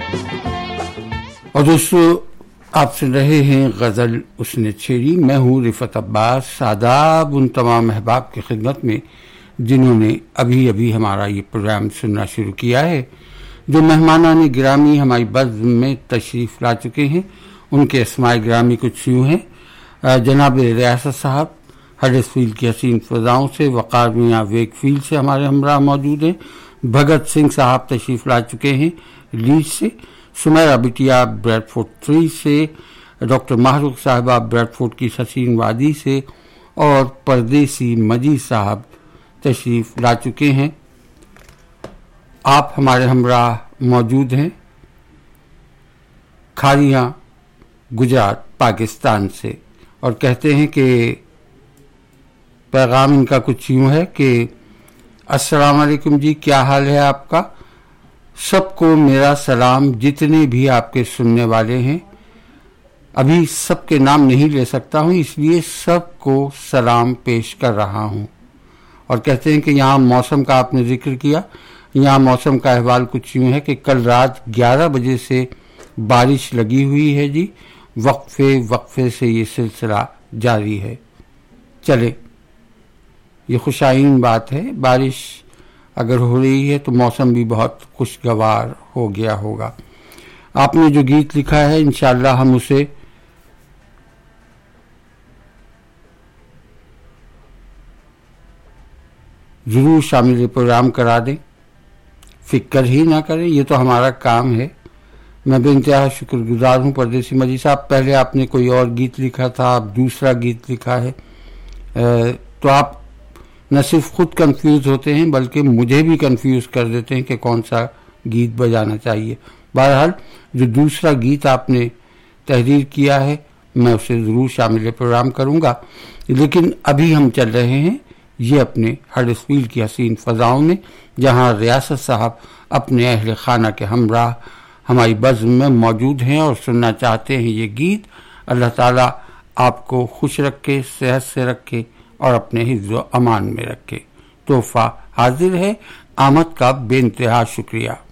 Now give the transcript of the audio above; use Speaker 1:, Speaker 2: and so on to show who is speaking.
Speaker 1: اور دوستو آپ سن رہے ہیں غزل اس نے چھیڑی. میں ہوں رفعت عباس. آداب ان تمام احباب کی خدمت میں جنہوں نے ابھی ہمارا یہ پروگرام سننا شروع کیا ہے. جو مہمانان گرامی ہماری بزم میں تشریف لا چکے ہیں ان کے اسماء گرامی کچھ یوں ہیں. جناب ریاست صاحب ہڈرسفیلڈ کی حسین فضاؤں سے، وقار میاں ویک فیلڈ سے ہمارے ہمراہ موجود ہیں. بھگت سنگھ صاحب تشریف لا چکے ہیں لیڈ سے. سمیرہ بٹیا بریڈ فورٹ 3 سے. ڈاکٹر ماہرخ صاحبہ بریڈ فورٹ کی حسین وادی سے. اور پردیسی مجید صاحب تشریف لا چکے ہیں. آپ ہمارے ہمراہ موجود ہیں کھاریاں گجرات پاکستان سے، اور کہتے ہیں کہ پیغام ان کا کچھ یوں ہے کہ السلام علیکم جی، کیا حال ہے آپ کا؟ سب کو میرا سلام، جتنے بھی آپ کے سننے والے ہیں. ابھی سب کے نام نہیں لے سکتا ہوں، اس لیے سب کو سلام پیش کر رہا ہوں. اور کہتے ہیں کہ یہاں موسم کا آپ نے ذکر کیا، یہاں موسم کا احوال کچھ یوں ہے کہ کل رات 11 بجے سے بارش لگی ہوئی ہے جی. وقفے سے یہ سلسلہ جاری ہے. چلے، یہ خوشائن بات ہے. بارش اگر ہو رہی ہے تو موسم بھی بہت خوشگوار ہو گیا ہوگا. آپ نے جو گیت لکھا ہے انشاءاللہ ہم اسے ضرور شامل پروگرام کرا دیں. فکر ہی نہ کریں، یہ تو ہمارا کام ہے. میں بے انتہا شکر گزار ہوں پردیسی مجید صاحب. پہلے آپ نے کوئی اور گیت لکھا تھا، اب دوسرا گیت لکھا ہے، تو آپ نہ صرف خود کنفیوز ہوتے ہیں بلکہ مجھے بھی کنفیوز کر دیتے ہیں کہ کون سا گیت بجانا چاہیے. بہرحال جو دوسرا گیت آپ نے تحریر کیا ہے میں اسے ضرور شامل پروگرام کروں گا. لیکن ابھی ہم چل رہے ہیں یہ اپنے ہڈرسفیلڈ کی حسین فضاؤں میں، جہاں ریاست صاحب اپنے اہل خانہ کے ہمراہ ہماری بزم میں موجود ہیں اور سننا چاہتے ہیں یہ گیت. اللہ تعالیٰ آپ کو خوش رکھے، صحت سے رکھے اور اپنے حفظ و امان میں رکھے. تحفہ حاضر ہے. آمد کا بے انتہا شکریہ.